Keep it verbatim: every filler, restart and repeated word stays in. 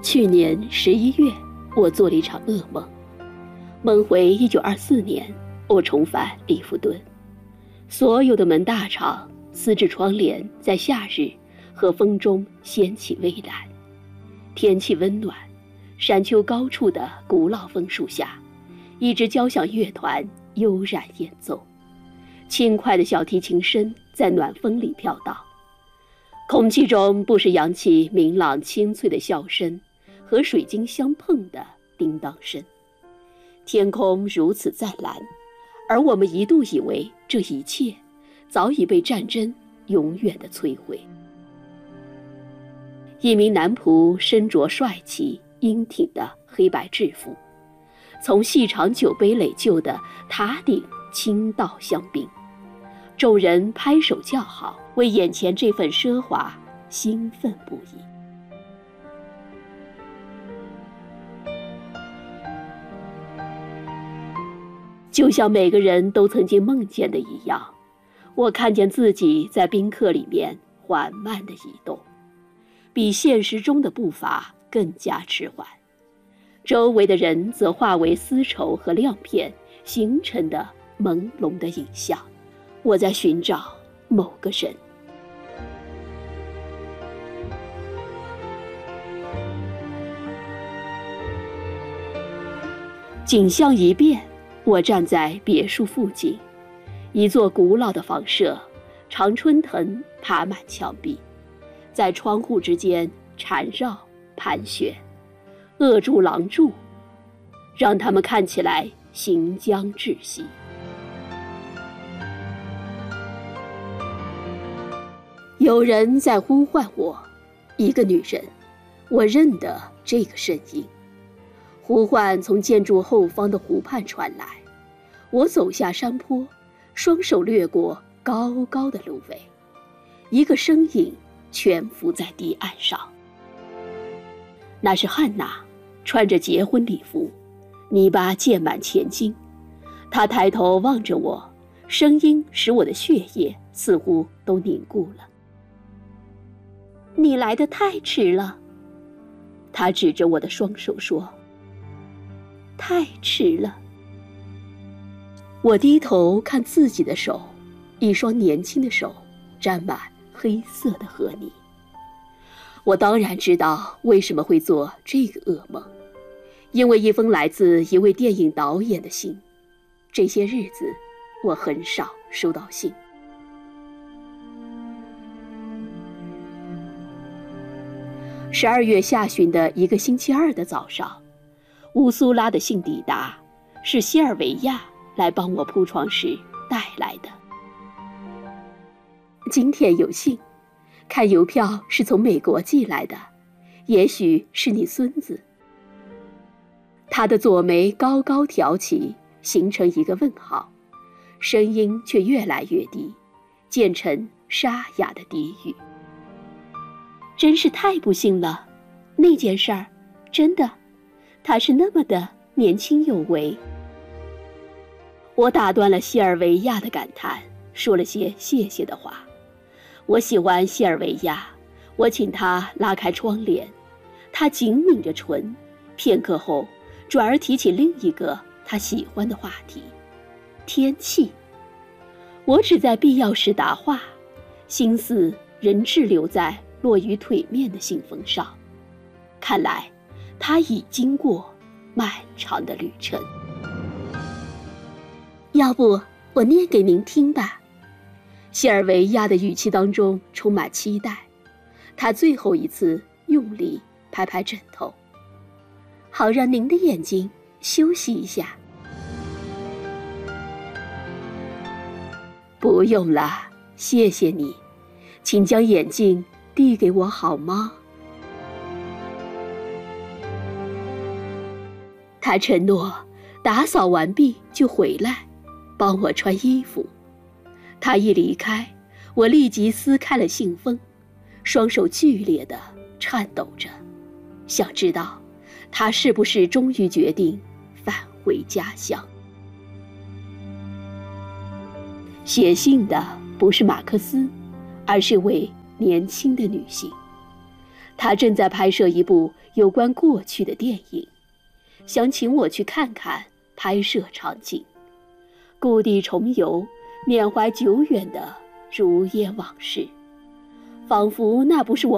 去年十一月，我做了一场噩梦，梦回一九二四年，我重返利弗顿，所有的门大敞，丝质窗帘在夏日和风中掀起微澜。天气温暖，山丘高处的古老枫树下，一支交响乐团悠然演奏，轻快的小提琴声在暖风里飘荡，空气中不时扬起明朗清脆的笑声和水晶相碰的叮当声。天空如此湛蓝，而我们一度以为这一切早已被战争永远地摧毁。一名男仆身着帅气英挺的黑白制服，从细长酒杯垒就的塔顶倾倒香槟，众人拍手叫好，为眼前这份奢华兴奋不已。就像每个人都曾经梦见的一样，我看见自己在宾客里面缓慢地移动，比现实中的步伐更加迟缓，周围的人则化为丝绸和亮片形成的朦胧的影像。我在寻找某个人。景象一变，我站在别墅附近，一座古老的房舍，常春藤爬满墙壁，在窗户之间缠绕盘旋，扼住廊柱，让它们看起来行将窒息。有人在呼唤我，一个女人，我认得这个声音。呼唤从建筑后方的湖畔传来，我走下山坡，双手掠过高高的芦苇，一个身影蜷伏在堤岸上。那是汉娜，穿着结婚礼服，泥巴溅满前襟。她抬头望着我，声音使我的血液似乎都凝固了。你来得太迟了，她指着我的双手说，太迟了。我低头看自己的手，一双年轻的手沾满黑色的河泥。我当然知道为什么会做这个噩梦，因为一封来自一位电影导演的信。这些日子我很少收到信。十二月下旬的一个星期二的早上，乌苏拉的信抵达，是西尔维亚来帮我铺床时带来的。今天有信，看邮票是从美国寄来的，也许是你孙子。他的左眉高高挑起，形成一个问号，声音却越来越低，渐成沙哑的低语。真是太不幸了，那件事儿，真的，他是那么的年轻有为。我打断了西尔维亚的感叹，说了些谢谢的话。我喜欢西尔维亚，我请他拉开窗帘，他紧抿着唇，片刻后转而提起另一个他喜欢的话题，天气。我只在必要时答话，心思仍滞留在落于腿面的信封上。看来他已经过漫长的旅程。要不我念给您听吧。西尔维亚的语气当中充满期待，他最后一次用力拍拍枕头，好让您的眼睛休息一下。不用了，谢谢你，请将眼镜递给我好吗？他承诺打扫完毕就回来，帮我穿衣服。他一离开，我立即撕开了信封，双手剧烈地颤抖着，想知道他是不是终于决定返回家乡。写信的不是马克思，而是位年轻的女性。 他正在拍摄一部有关过去的电影，想请我去看看拍摄场景，故地重游，缅怀久远的如烟往事，仿佛那不是我